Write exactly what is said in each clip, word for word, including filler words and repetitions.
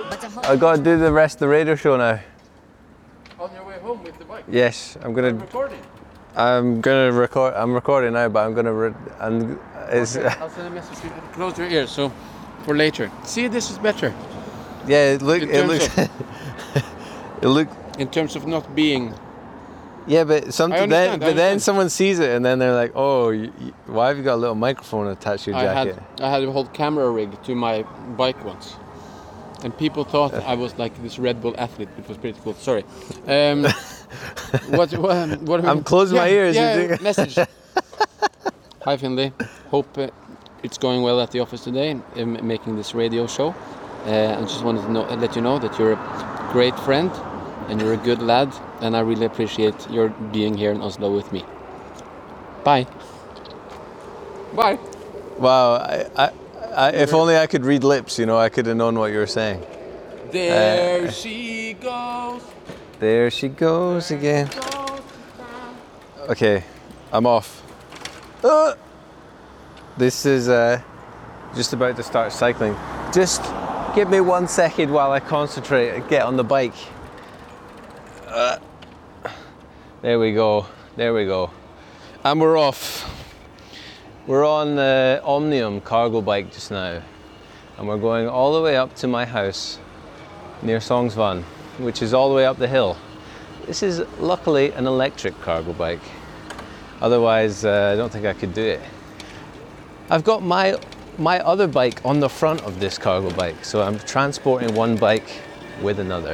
I gotta do the rest of the radio show now. On your way home with the bike? Yes, I'm gonna. I'm recording. I'm gonna record. I'm recording now, but I'm gonna. Re and it's. Okay, I'll send a message to you. Close your ears, so for later. See, this is better. Yeah, it look. In It looks. terms it look. In terms of not being. Yeah, but something. Then, understand, I but then understand. someone sees it, and then they're like, "Oh, you, you, why have you got a little microphone attached to your I jacket?" had I had a whole camera rig to my bike once, and people thought I was like this Red Bull athlete, which was pretty cool. Sorry. Um, what what what? I'm closing yeah, my ears. Yeah, you think- message. Hi Finley. Hope uh, it's going well at the office today. I'm making this radio show. Uh, I just wanted to know, let you know that you're a great friend and you're a good lad, and I really appreciate your being here in Oslo with me. Bye. Bye. Wow, I, I, I, if only I could read lips, you know, I could have known what you were saying. There Uh, she goes. There she goes again. Okay, I'm off. Uh, this is uh, just about to start cycling. Just give me one second while I concentrate and get on the bike. Uh, there we go, there we go. And we're off. We're on the Omnium cargo bike just now. And we're going all the way up to my house near Sognsvann, which is all the way up the hill. This is luckily an electric cargo bike. Otherwise, uh, I don't think I could do it. I've got my my other bike on the front of this cargo bike, so I'm transporting one bike with another.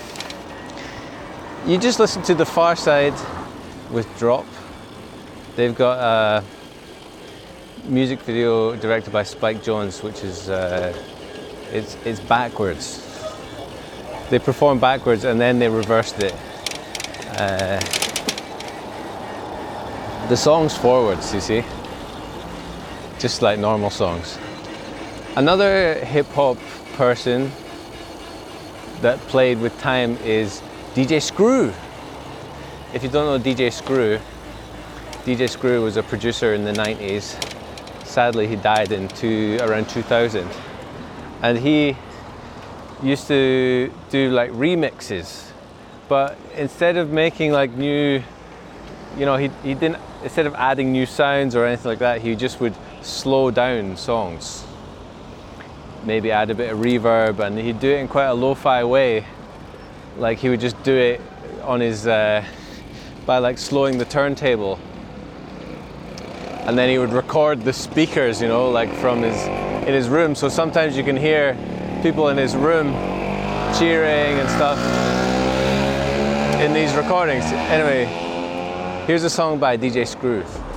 You just listen to The Far Side with Drop. They've got a music video directed by Spike Jonze, which is uh, it's it's backwards. They perform backwards and then they reversed it. Uh, the song's forwards, you see, just like normal songs. Another hip hop person that played with time is D J Screw. If you don't know D J Screw, D J Screw was a producer in the nineties. Sadly, he died in two, around two thousand, and he used to do like remixes, but instead of making like new, you know, he, he didn't, instead of adding new sounds or anything like that, he just would slow down songs, maybe add a bit of reverb, and he'd do it in quite a lo-fi way. Like he would just do it on his, uh, by like slowing the turntable, and then he would record the speakers, you know, like from his, in his room, so sometimes you can hear people in his room cheering and stuff in these recordings. Anyway, here's a song by D J Screw.